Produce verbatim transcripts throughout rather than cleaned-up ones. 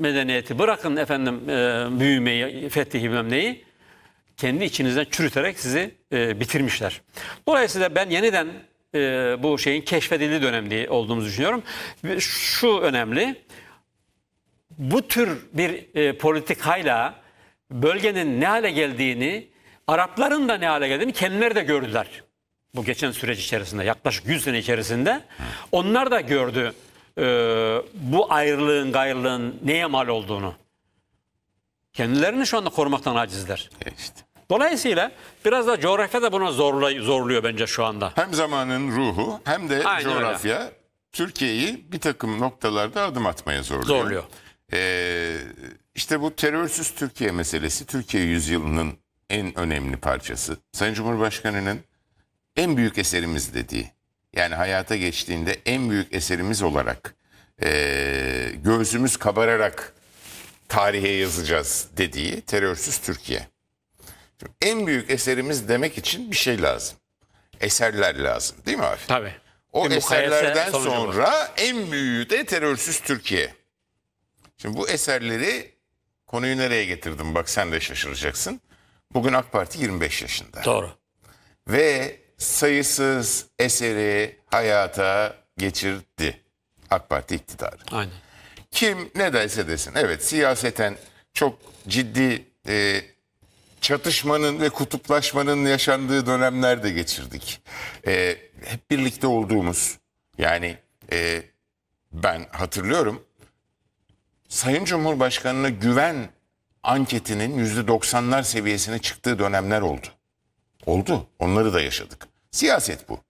medeniyeti, bırakın efendim e, büyümeyi, fethi bilmem neyi, kendi içinizden çürüterek sizi e, bitirmişler. Dolayısıyla ben yeniden e, bu şeyin keşfedildiği dönemde olduğumuzu düşünüyorum. Ve şu önemli, bu tür bir e, politikayla bölgenin ne hale geldiğini, Arapların da ne hale geldiğini kendileri de gördüler. Bu geçen süreç içerisinde, yaklaşık yüz sene içerisinde onlar da gördü e, bu ayrılığın, gayrılığın neye mal olduğunu. Kendilerini şu anda korumaktan acizler. İşte. Dolayısıyla biraz da coğrafya da buna zorluyor, zorluyor bence şu anda. Hem zamanın ruhu hem de Aynen coğrafya öyle. Türkiye'yi bir takım noktalarda adım atmaya zorluyor. Zorluyor. Ee, işte bu terörsüz Türkiye meselesi Türkiye yüzyılının en önemli parçası. Sayın Cumhurbaşkanı'nın en büyük eserimiz dediği, yani hayata geçtiğinde en büyük eserimiz olarak ee, göğsümüz kabararak tarihe yazacağız dediği terörsüz Türkiye. Şimdi en büyük eserimiz demek için bir şey lazım. Eserler lazım değil mi abi? Tabii. O Bir eserlerden sonucu sonra var. en büyüğü de terörsüz Türkiye. Şimdi bu eserleri, konuyu nereye getirdim bak sen de şaşıracaksın. Bugün AK Parti yirmi beş yaşında. Doğru. Ve sayısız eseri hayata geçirdi AK Parti iktidarı. Aynen. Kim ne derse desin, evet siyaseten çok ciddi e, çatışmanın ve kutuplaşmanın yaşandığı dönemler de geçirdik. E, hep birlikte olduğumuz, yani e, ben hatırlıyorum Sayın Cumhurbaşkanı'na güven anketinin yüzde doksanlar seviyesine çıktığı dönemler oldu. Oldu, onları da yaşadık. Siyaset bu.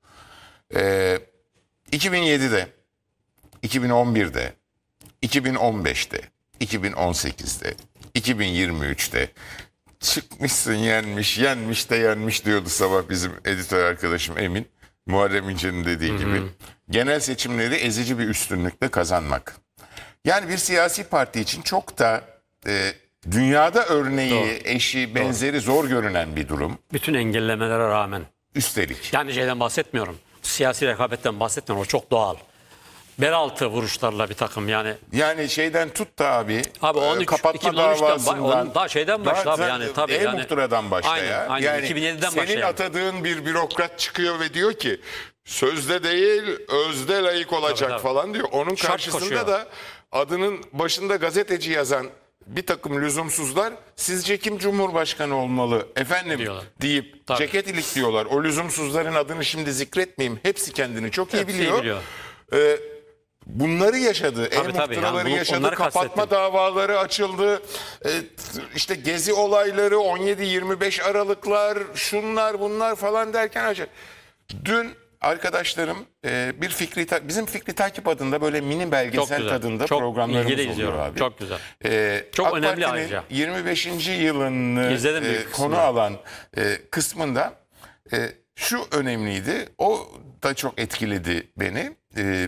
E, iki bin yedide, iki bin on birde, iki bin on beşte, iki bin on sekizde, iki bin yirmi üçte çıkmışsın yenmiş, yenmiş de yenmiş diyordu sabah bizim editör arkadaşım Emin. Muharrem İnce'nin dediği gibi. Genel seçimleri ezici bir üstünlükle kazanmak. Yani bir siyasi parti için çok da e, dünyada örneği, Doğru. eşi, benzeri Doğru. zor görünen bir durum. Bütün engellemelere rağmen. Üstelik. Yani şeyden bahsetmiyorum. Siyasi rekabetten bahsetmiyorum. O çok doğal. Bel altı vuruşlarla bir takım yani. Yani şeyden tut da abi, Abi on üç, kapatma iki bin on üçten davasından. daha şeyden başla abi yani tabii yani. E-muhtıradan başla aynen, ya. Aynen, yani iki bin yediden senin başlayalım. atadığın bir bürokrat çıkıyor ve diyor ki sözde değil özde layık olacak Tabii, tabii. falan diyor. Onun Şart karşısında koşuyor. da adının başında gazeteci yazan bir takım lüzumsuzlar sizce kim Cumhurbaşkanı olmalı efendim Diyorlar. deyip Tabii. ceket ilikliyorlar. O lüzumsuzların adını şimdi zikretmeyeyim. Hepsi kendini çok iyi Hepsi iyi biliyor. biliyor. Ee, bunları yaşadı. Tabii, tabii. E-muhtıraları Yani bunu- yaşadı. onları Kapatma kastettim. davaları açıldı. Ee, işte gezi olayları, on yedi yirmi beş Aralıklar, şunlar bunlar falan derken acı. Dün arkadaşlarım e, bir fikri ta- bizim Fikri Takip adında böyle mini belgesel güzel. tadında Çok programlarımız ilgili oluyor izliyorum. abi. Çok güzel. Ee, Çok AK önemli Parti'nin ayrıca. yirmi beşinci yılını İzledim bir e, kısmını. konu alan e, kısmında e, şu önemliydi. O da çok etkiledi beni. E,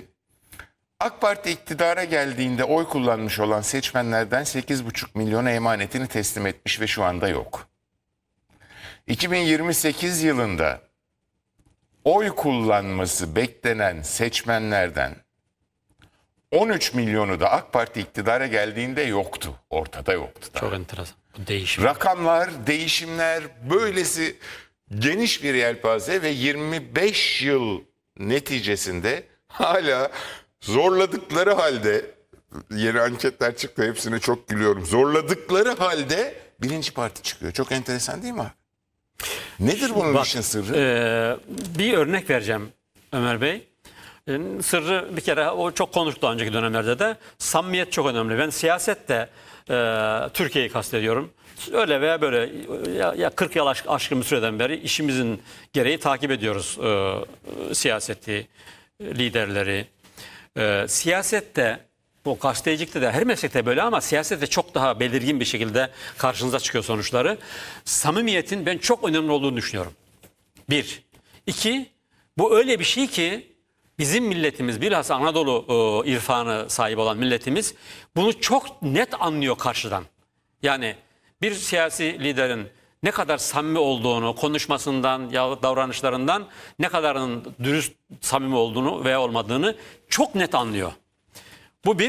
AK Parti iktidara geldiğinde oy kullanmış olan seçmenlerden sekiz buçuk milyona emanetini teslim etmiş ve şu anda yok. iki bin yirmi sekiz yılında oy kullanması beklenen seçmenlerden on üç milyonu da AK Parti iktidara geldiğinde yoktu. Ortada yoktu da. Çok enteresan. Bu değişim. Rakamlar, değişimler, böylesi geniş bir yelpaze ve yirmi beş yıl neticesinde hala zorladıkları halde, yeni anketler çıktı hepsine çok gülüyorum, zorladıkları halde birinci parti çıkıyor. Çok enteresan değil mi abi? Nedir bunun Bak, işin sırrı? e, bir örnek vereceğim Ömer Bey. E, sırrı bir kere o çok konuştu önceki dönemlerde de. Samimiyet çok önemli. Ben siyasette e, Türkiye'yi kastediyorum. Öyle veya böyle ya, ya kırk yıl aşk, aşkın bir süreden beri işimizin gereği takip ediyoruz e, e, siyaseti, e, liderleri. E, siyasette, bu gazetecilikte de her meslekte böyle ama siyasette çok daha belirgin bir şekilde karşınıza çıkıyor sonuçları. Samimiyetin ben çok önemli olduğunu düşünüyorum. Bir. İki, bu öyle bir şey ki bizim milletimiz, bilhassa Anadolu e, irfanı sahibi olan milletimiz bunu çok net anlıyor karşıdan. Yani bir siyasi liderin ne kadar samimi olduğunu, konuşmasından ya davranışlarından ne kadarın dürüst, samimi olduğunu veya olmadığını çok net anlıyor. Bu bir.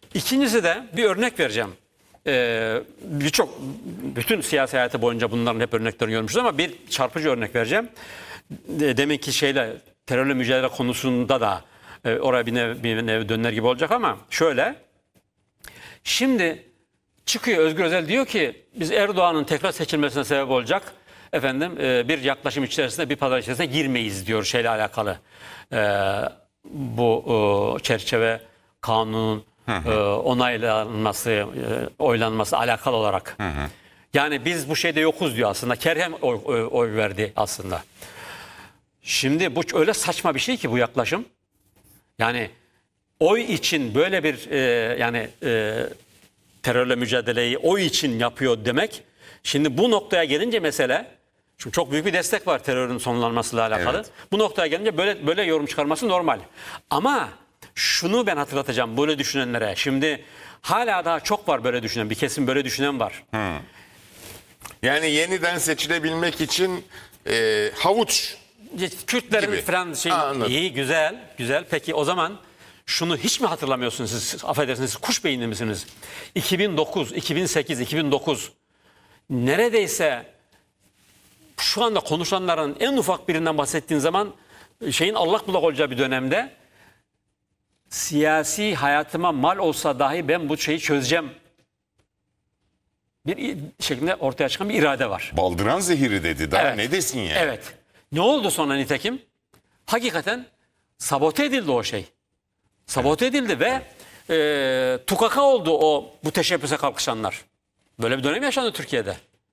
İkincisi de bir örnek vereceğim. Ee, Birçok, bütün siyasi hayatı boyunca bunların hep örneklerini görmüşüz ama bir çarpıcı örnek vereceğim. De, deminki şeyle, terörle mücadele konusunda da e, oraya bir nev, bir nev döner gibi olacak ama şöyle. Şimdi çıkıyor Özgür Özel diyor ki biz Erdoğan'ın tekrar seçilmesine sebep olacak efendim e, bir yaklaşım içerisinde, bir pazar içerisine girmeyiz diyor şeyle alakalı. E, bu e, çerçeve kanunun e, onaylanması, e, oylanması alakalı olarak. Hı hı. Yani biz bu şeyde yokuz diyor aslında. Kerhem oy, oy, oy verdi aslında. Şimdi bu öyle saçma bir şey ki bu yaklaşım. Yani oy için böyle bir e, yani e, terörle mücadeleyi oy için yapıyor demek. Şimdi bu noktaya gelince mesele, çünkü çok büyük bir destek var terörün sonlanmasıyla alakalı. Evet. Bu noktaya gelince böyle böyle yorum çıkarması normal. Ama şunu ben hatırlatacağım böyle düşünenlere. Şimdi hala daha çok var böyle düşünen, bir kesim böyle düşünen var. Hmm. Yani yeniden seçilebilmek için e, havuç Kürtlerin gibi falan şey Aa, iyi, güzel, güzel. Peki o zaman şunu hiç mi hatırlamıyorsunuz siz? Affedersiniz, siz kuş beyinli misiniz? iki bin dokuz, iki bin sekiz, iki bin dokuz neredeyse şu anda konuşanların en ufak birinden bahsettiğin zaman şeyin allak bullak olacağı bir dönemde siyasi hayatıma mal olsa dahi ben bu şeyi çözeceğim bir şeklinde ortaya çıkan bir irade var. Baldıran zehiri dedi. Daha Evet. ne desin ya? Evet. Ne oldu sonra nitekim? Hakikaten sabote edildi o şey. Sabote evet. edildi ve e, tukaka oldu o bu teşebbüse kalkışanlar. Böyle bir dönem yaşandı Türkiye'de.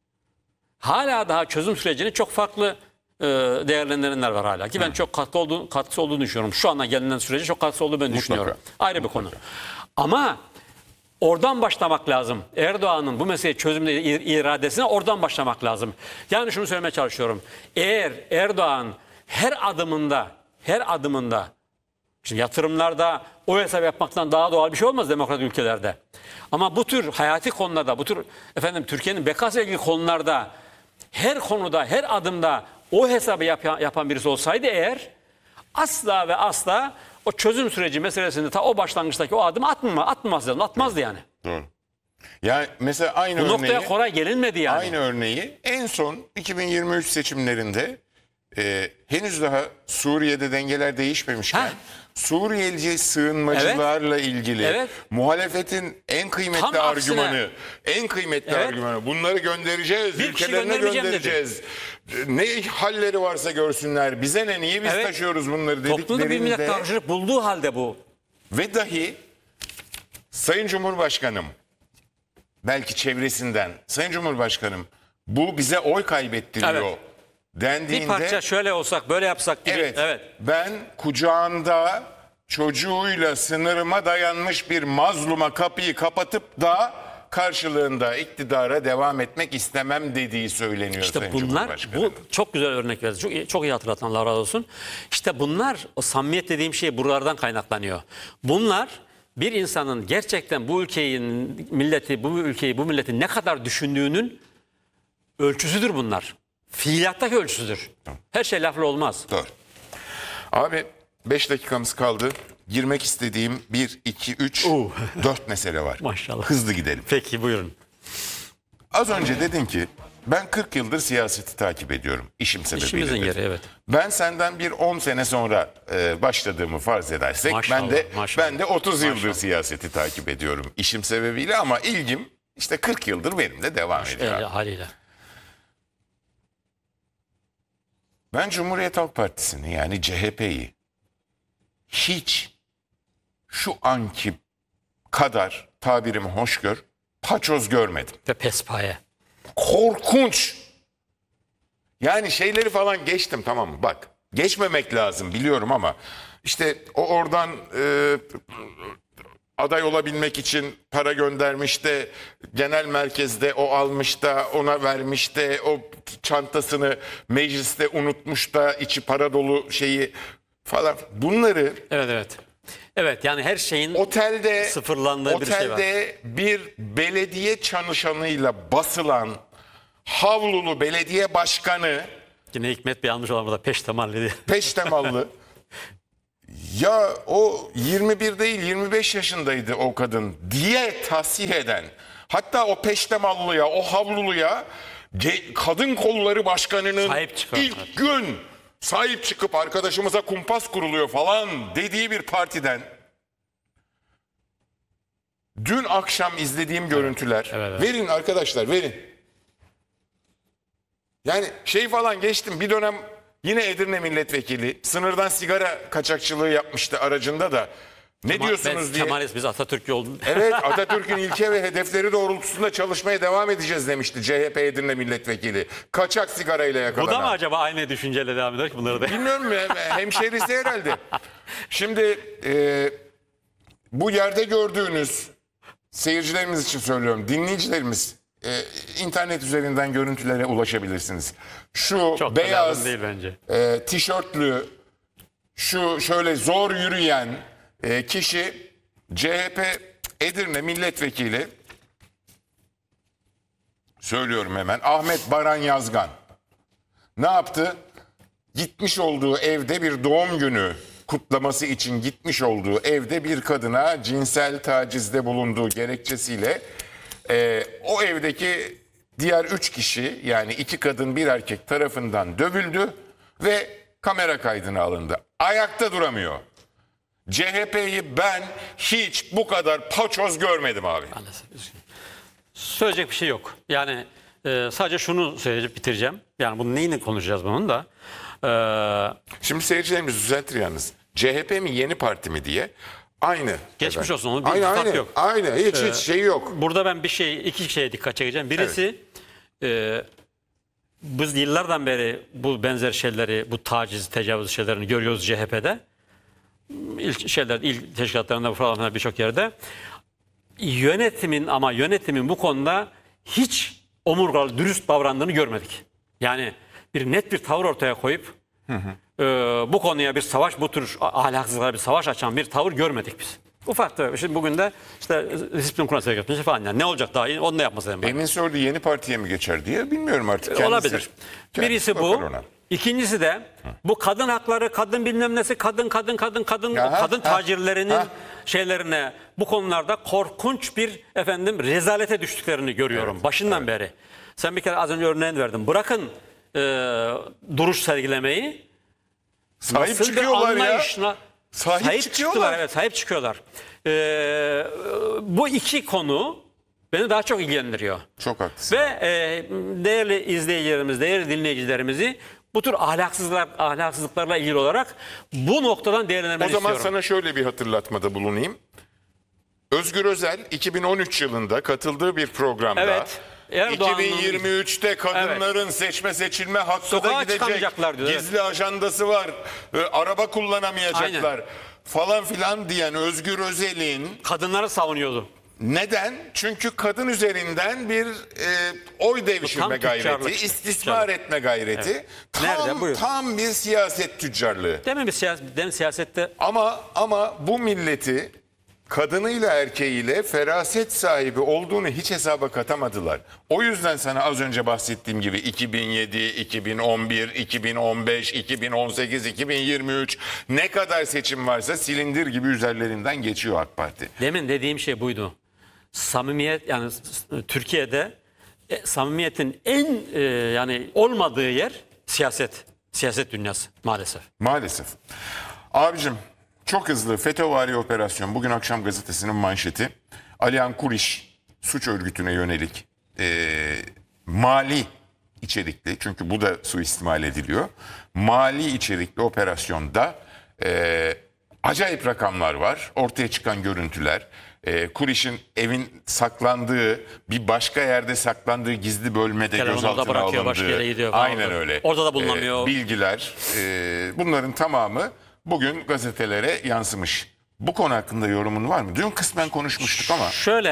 Hala daha çözüm sürecini çok farklı e, değerlendirenler var hala. Ki ben Hı. çok katkı olduğunu, katkısı olduğunu düşünüyorum. Şu anda gelinen sürece çok katkısı olduğunu ben Mutlaka. düşünüyorum. Ayrı Mutlaka. bir konu. Ama oradan başlamak lazım. Erdoğan'ın bu meseleyi çözümle iradesine oradan başlamak lazım. Yani şunu söylemeye çalışıyorum. Eğer Erdoğan her adımında, her adımında, şimdi yatırımlarda o hesap yapmaktan daha doğal bir şey olmaz demokratik ülkelerde. Ama bu tür hayati konularda, bu tür efendim Türkiye'nin bekasıyla ilgili konularda, her konuda, her adımda o hesabı yap yapan birisi olsaydı eğer, asla ve asla o çözüm süreci meselesinde ta o başlangıçtaki o adımı atmama, atmamaz lazım. Atmazdı yani. Doğru. Yani mesela aynı Bu örneği, noktaya kolay gelinmedi yani. Aynı örneği en son iki bin yirmi üç seçimlerinde e, henüz daha Suriye'de dengeler değişmemişken Heh. Suriyeli sığınmacılarla evet. ilgili evet. muhalefetin en kıymetli Tam argümanı, aksine. en kıymetli evet. argümanı bunları göndereceğiz, Bir ülkelerine göndereceğiz. Dedi. Ne halleri varsa görsünler, bize ne, niye biz evet. taşıyoruz bunları dediklerinde. Toplumda bir millet karşılık bulduğu halde bu. Ve dahi Sayın Cumhurbaşkanım, belki çevresinden, Sayın Cumhurbaşkanım bu bize oy kaybettiriyor. Evet. dendiğinde bir parça şöyle olsak böyle yapsak gibi. Evet, evet. Ben kucağında çocuğuyla sınırıma dayanmış bir mazluma kapıyı kapatıp da karşılığında iktidara devam etmek istemem dediği söyleniyor. İşte Sayın bunlar, bu çok güzel örnek verdi. Çok iyi, çok iyi hatırlatan, Allah razı olsun. İşte bunlar, o samimiyet dediğim şey buralardan kaynaklanıyor. Bunlar bir insanın gerçekten bu ülkeyi, milleti, bu ülkeyi, bu milleti ne kadar düşündüğünün ölçüsüdür bunlar. Fiiliyattaki ölçüsüdür. Her şey lafla olmaz. Doğru. Abi beş dakikamız kaldı. Girmek istediğim bir, iki, üç, dört mesele var. Maşallah. Hızlı gidelim. Peki buyurun. Az önce dedin ki ben kırk yıldır siyaseti takip ediyorum. İşim sebebiyle. İşimizin yeri, evet. Ben senden bir on sene sonra e, başladığımı farz edersek maşallah, ben de maşallah. ben de otuz yıldır maşallah. siyaseti takip ediyorum işim sebebiyle ama ilgim işte kırk yıldır benim de devam ediyor. E, haliyle. Ben Cumhuriyet Halk Partisi'ni yani C H P'yi hiç şu anki kadar tabirimi hoş gör, paçoz görmedim. Ve pespaye. Korkunç. Yani şeyleri falan geçtim, tamam mı? Bak geçmemek lazım biliyorum ama işte o oradan e, aday olabilmek için para göndermiş de genel merkezde o almış da ona vermiş de o çantasını mecliste unutmuş da içi para dolu şeyi falan, bunları evet evet. Evet yani her şeyin otelde sıfırlandığı bir şey var. Otelde bir belediye çalışanıyla basılan havlulu belediye başkanı, yine Hikmet Bey almış olan burada peştemalli diye. peştemallı Ya o yirmi bir değil yirmi beş yaşındaydı o kadın diye tahsih eden, hatta o peştemallıya, o havluluya ge- kadın kolları başkanının Sahip çıkanlar. ilk gün sahip çıkıp arkadaşımıza kumpas kuruluyor falan dediği bir partiden dün akşam izlediğim görüntüler, evet, evet. verin arkadaşlar verin. Yani şey falan geçtim, bir dönem yine Edirne milletvekili sınırdan sigara kaçakçılığı yapmıştı aracında da. Ne Kemal- diyorsunuz ben diye. Kemalist, biz Atatürkçü olduk. Evet, Atatürk'ün ilke ve hedefleri doğrultusunda çalışmaya devam edeceğiz demişti C H P Edirne milletvekili. Kaçak sigarayla yakalanan. Bu da mı acaba aynı düşünceyle devam eder ki bunları da? Bilmiyorum ya, hemşerisi herhalde. Şimdi e, bu yerde gördüğünüz, seyircilerimiz için söylüyorum, dinleyicilerimiz e, internet üzerinden görüntülere ulaşabilirsiniz. Şu Çok da beyaz lazım değil bence. e, tişörtlü, şu şöyle zor yürüyen e, kişi C H P Edirne milletvekili, söylüyorum hemen, Ahmet Baran Yazgan. Ne yaptı? Gitmiş olduğu evde bir doğum günü kutlaması için gitmiş olduğu evde bir kadına cinsel tacizde bulunduğu gerekçesiyle e, o evdeki diğer üç kişi, yani iki kadın bir erkek tarafından dövüldü ve kamera kaydına alındı. Ayakta duramıyor. C H P'yi ben hiç bu kadar paçoz görmedim abi. Maalesef, üzgünüm. Söyleyecek bir şey yok. Yani e, sadece şunu söyleyip bitireceğim. Yani bunun neyini konuşacağız bunun da. E, Şimdi seyircilerimiz düzeltir yalnız. C H P mi yeni parti mi diye. Aynı. Geçmiş efendim. olsun, onun bir aynı, fark aynı, yok. Aynı, hiç hiç şey yok. Burada ben bir şey, iki şeye dikkat çekeceğim. Birisi, e, biz yıllardan beri bu benzer şeyleri, bu taciz, tecavüz şeylerini görüyoruz C H P'de. İlk şeyler, ilk teşkilatlarında falan birçok yerde. Yönetimin ama yönetimin bu konuda hiç omurgalı, dürüst davrandığını görmedik. Yani bir net bir tavır ortaya koyup hı hı. E, bu konuya bir savaş, bu tür ahlaksızlığa bir savaş açan bir tavır görmedik biz. Ufak da. Şimdi bugün de işte disiplin kuruluna sevk etmiş falan. Yani ne olacak daha iyi? Onu da yapması lazım. Emin Sordu yeni partiye mi geçer diye bilmiyorum artık. Kendisi, Olabilir. kendisi Birisi bakar bu. ona. İkincisi de bu kadın hakları, kadın bilmem nesi, kadın kadın kadın kadın Aha, kadın ha, tacirlerinin ha. şeylerine bu konularda korkunç bir efendim rezalete düştüklerini görüyorum Evet, başından beri. Sen bir kere az önce örneğini verdin. Bırakın e, duruş sergilemeyi. Sahip nasıl bir çıkıyorlar ya. anlayışla- Sahip sahip çıkıyorlar. çıktılar, evet, sahip çıkıyorlar. Ee, bu iki konu beni daha çok ilgilendiriyor. Çok haklısın. Ve e, değerli izleyicilerimiz, değerli dinleyicilerimizi bu tür ahlaksızlıklar, ahlaksızlıklarla ilgili olarak bu noktadan değerlendirmeni O zaman istiyorum. sana şöyle bir hatırlatmada bulunayım. Özgür Özel iki bin on üç yılında katıldığı bir programda Evet. Erdoğan'ın- iki bin yirmi üçte kadınların seçme seçilme hakkı Sokağa da gidecek. çıkamayacaklar diyor, evet. Gizli ajandası var. e, Araba kullanamayacaklar. Aynen. Falan filan diyen Özgür Özel'in Kadınları savunuyordu. neden? Çünkü kadın üzerinden bir e, oy devşirme tam gayreti, tüccarlık işte, istismar tüccarlık. etme gayreti. Tam, Nerede? Buyur. tam bir siyaset tüccarlığı. Demin bir siyaset, demin siyasette Ama ama bu milleti kadınıyla erkeğiyle feraset sahibi olduğunu hiç hesaba katamadılar. O yüzden sana az önce bahsettiğim gibi iki bin yedi, iki bin on bir, iki bin on beş, iki bin on sekiz, iki bin yirmi üç ne kadar seçim varsa silindir gibi üzerlerinden geçiyor AK Parti. demin dediğim şey buydu. Samimiyet, yani s- Türkiye'de e, samimiyetin en e, yani olmadığı yer siyaset. Siyaset dünyası maalesef. Maalesef. Abicim çok hızlı FETÖ'vari operasyon. Bugün akşam gazetesinin manşeti. Alihan Kuriş suç örgütüne yönelik e, mali içerikli, çünkü bu da suistimal ediliyor. Mali içerikli operasyonda e, acayip rakamlar var. Ortaya çıkan görüntüler. E, Kuriş'in evin saklandığı, bir başka yerde saklandığı gizli bölmede Telefonu orada gözaltına bırakıyor, alındığı. başka yere gidiyor falan. Aynen öyle. Orada da bulunamıyor. E, bilgiler, e, bunların tamamı bugün gazetelere yansımış. Bu konu hakkında yorumun var mı? Dün kısmen konuşmuştuk ama. Şöyle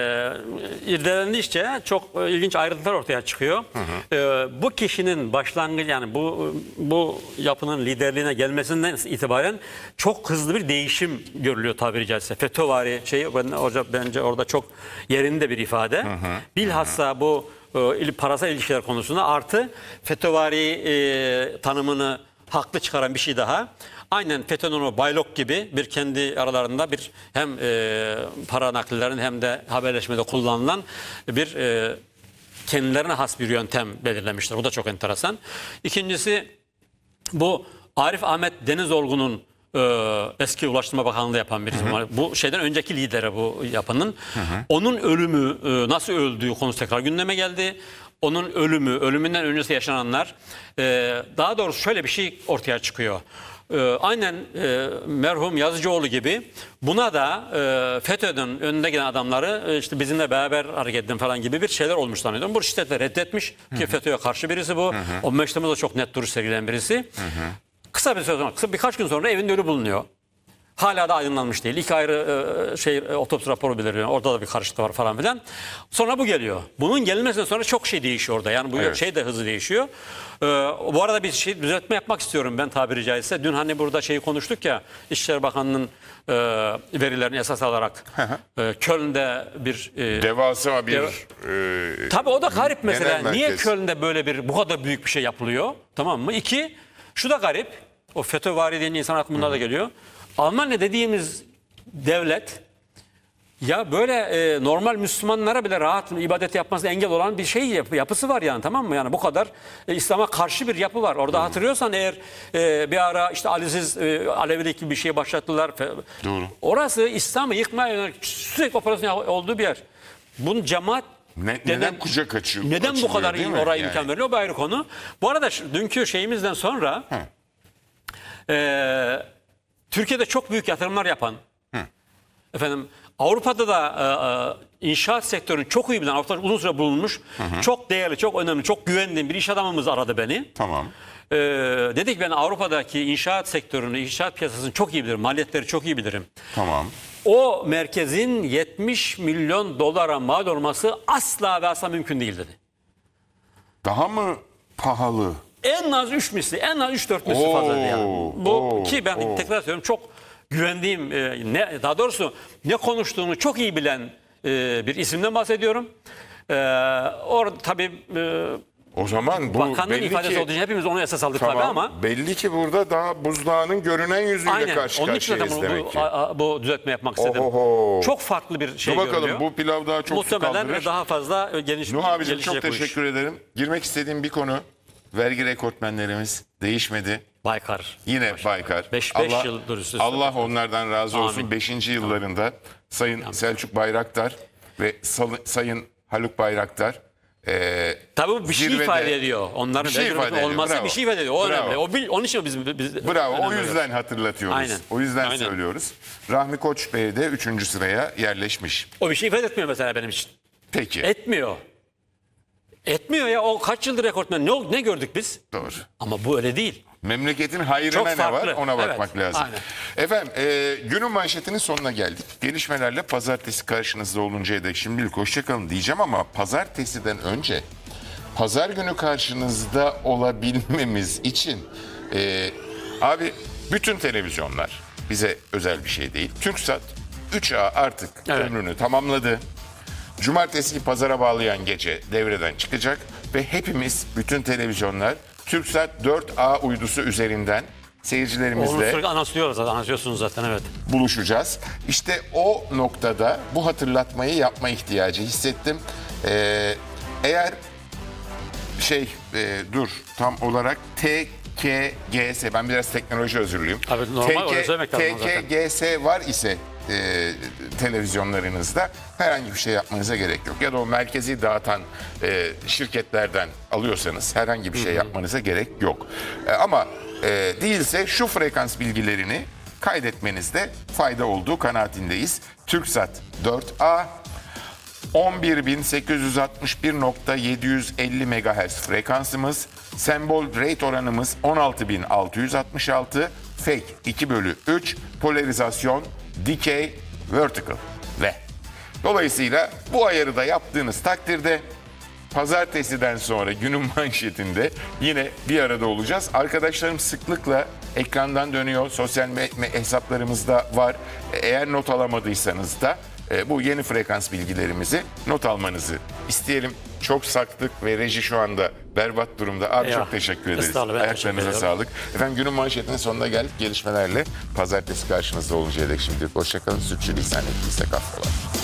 e, irdelendikçe çok e, ilginç ayrıntılar ortaya çıkıyor. E, bu kişinin başlangıç, yani bu bu yapının liderliğine gelmesinden itibaren çok hızlı bir değişim görülüyor tabiri caizse. FETÖ'vari şey ben, orada, bence orada çok yerinde bir ifade. Hı hı. Bilhassa bu e, parasal ilişkiler konusunda artı FETÖ'vari e, tanımını haklı çıkaran bir şey daha. aynen FETÖ'nün o Baylok gibi bir kendi aralarında bir hem e, para naklillerin hem de haberleşmede kullanılan bir e, kendilerine has bir yöntem belirlemişler. Bu da çok enteresan. İkincisi bu Arif Ahmet Denizolgu'nun e, eski Ulaştırma Bakanlığı yapan birisi. Hı hı. Bu şeyden önceki lideri bu yapının. Hı hı. Onun ölümü e, nasıl öldüğü konusu tekrar gündeme geldi. Onun ölümü, ölümünden öncesi yaşananlar. E, daha doğrusu şöyle bir şey ortaya çıkıyor. E, aynen e, merhum Yazıcıoğlu gibi buna da e, FETÖ'nün önünde gelen adamları e, işte bizimle beraber hareket edin falan gibi bir şeyler olmuş zannediyorum. Bu şiddetle reddetmiş ki hı hı. FETÖ'ye karşı birisi bu. Hı hı. O meştemde de çok net duruş sergileyen birisi. Hı hı. Kısa bir süre sonra, kısa birkaç gün sonra evinde ölü bulunuyor. Hala da aydınlanmış değil. İki ayrı e, şey e, otopsi raporu belirliyor. Orada da bir karışıklık var falan filan. Sonra bu geliyor. Bunun gelmesinden sonra çok şey değişiyor orada. Yani bu evet. şey de hızlı değişiyor. Ee, bu arada bir şey düzeltme yapmak istiyorum ben tabiri caizse. Dün hani burada şeyi konuştuk ya. İçişleri Bakanlığı'nın e, verilerini esas alarak e, Köln'de bir e, devasa bir dev... e, tabii o da garip mesela. Niye merkez. Köln'de böyle bir bu kadar büyük bir şey yapılıyor? Tamam mı? İki, şu da garip. O FETÖ-vari dediğin insan aklımda da geliyor. Almanya dediğimiz devlet ya böyle e, normal Müslümanlara bile rahat ibadet yapmasına engel olan bir şey yap, yapısı var yani, tamam mı? Yani bu kadar e, İslam'a karşı bir yapı var. Orada hmm. hatırlıyorsan eğer e, bir ara işte Ali'siz e, Alevilik gibi bir şey başlattılar. Doğru. Orası İslam'ı yıkmaya yönelik sürekli operasyon olduğu bir yer. Bunun cemaat ne, neden, neden kucak açıyor? Neden bu kadar oraya yani? imkan veriliyor? Bu ayrı konu. Bu arada şu, dünkü şeyimizden sonra e, Türkiye'de çok büyük yatırımlar yapan, Hı. efendim Avrupa'da da e, inşaat sektörünü çok iyi bilen, Avrupa'da uzun süre bulunmuş, hı hı. çok değerli, çok önemli, çok güvendiğim bir iş adamımız aradı beni. Tamam. E, dedik ben Avrupa'daki inşaat sektörünü, inşaat piyasasını çok iyi bilirim, maliyetleri çok iyi bilirim. Tamam. O merkezin yetmiş milyon dolara mal olması asla ve asla mümkün değil dedi. Daha mı pahalı? En az üç misli, en az üç dört misli fazla yani. Bu oo, ki ben oo. tekrar söylüyorum çok güvendiğim, e, ne daha doğrusu ne konuştuğunu çok iyi bilen e, bir isimden bahsediyorum. E, orada tabii e, o zaman bu bakanın ifadesi ki, olduğu için hepimiz onu esas aldık tamam, tabii ama belli ki burada daha buzdağının görünen yüzüyle aynen, karşı onun için karşıyayız zaten demek bu, ki. Bu, bu düzeltme yapmak istedim. Ohoho. Çok farklı bir şey Dur bakalım görünüyor. bu pilav daha çok su kaldırır. Muhtemelen daha fazla geniş, Nuh abicim gelişecek çok teşekkür ederim. Girmek istediğim bir konu, vergi rekortmenlerimiz değişmedi. Baykar. Yine Baykar. beş Allah, yıldır üst üste. Allah onlardan razı olsun. Amin. beşinci yıllarında Sayın Amin. Selçuk Bayraktar ve Sal- Sayın Haluk Bayraktar e, tabii bu bir şey zirvede, ifade ediyor. Onların bir şey ifade ediyor. olması Bravo. bir şey ifade ediyor. O Bravo. önemli. O, bil, onun için biz, biz bravo. O yüzden hatırlatıyoruz. Aynen. O yüzden Aynen. söylüyoruz. Rahmi Koç Bey de üçüncü sıraya yerleşmiş. O bir şey ifade etmiyor mesela benim için. Peki. Etmiyor. Etmiyor ya. O kaç yıldır rekortmen. Ne, ne gördük biz? Doğru. Ama bu öyle değil. Memleketin hayrına ne var ona bakmak evet, lazım. Aynen. Efendim e, günün manşetinin sonuna geldik. Gelişmelerle pazartesi karşınızda oluncaya dek şimdilik hoşçakalın diyeceğim ama pazartesiden önce pazar günü karşınızda olabilmemiz için e, abi bütün televizyonlar bize özel bir şey değil. TürkSat üç A artık evet. ömrünü tamamladı. Cumartesi pazara bağlayan gece devreden çıkacak ve hepimiz bütün televizyonlar TürkSat dört A uydusu üzerinden seyircilerimizle onu sürekli anonsluyoruz zaten, anonsluyorsunuz zaten evet. buluşacağız. İşte o noktada bu hatırlatmayı yapma ihtiyacı hissettim. Ee, eğer şey e, dur tam olarak T K G S ben biraz teknoloji özürlüyüm. Abi normal öyle söylemek lazım zaten. T K G S var ise e, televizyonlarınızda herhangi bir şey yapmanıza gerek yok. Ya da o merkezi dağıtan e, şirketlerden alıyorsanız herhangi bir şey yapmanıza gerek yok. E, ama e, değilse şu frekans bilgilerini kaydetmenizde fayda olduğu kanaatindeyiz. TürkSat dört A on bir bin sekiz yüz altmış bir nokta yedi yüz elli megahertz frekansımız, sembol rate oranımız on altı bin altı yüz altmış altı, fake iki bölü üç, polarizasyon dikey vertical ve dolayısıyla bu ayarı da yaptığınız takdirde pazartesiden sonra günün manşetinde yine bir arada olacağız. Arkadaşlarım sıklıkla ekrandan dönüyor. Sosyal me- me- hesaplarımızda var. Eğer not alamadıysanız da e, bu yeni frekans bilgilerimizi not almanızı isteyelim. Çok saktık ve reji şu anda berbat durumda. Abi Eyvah. çok teşekkür ederiz. Estağfurullah, ben teşekkür Ayaklarınıza ediyorum. sağlık. Efendim günün manşetinin sonuna geldik. Gelişmelerle pazartesi karşınızda oluncaya dek şimdi hoşçakalın. Sürçülisan ettiysek affola.